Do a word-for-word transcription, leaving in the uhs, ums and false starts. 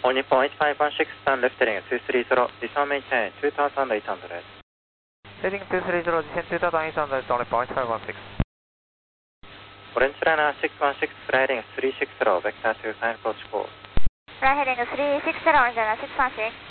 All Nippon eight five one six, stand left heading two three zero, descend maintain two thousand eight hundred. Heading two three zero, descend two thousand eight hundred, All Nippon eight five one six. Orange liner six one six, fly heading three six zero, vector to final approach call. Fly heading three six zero, Indiana six one six.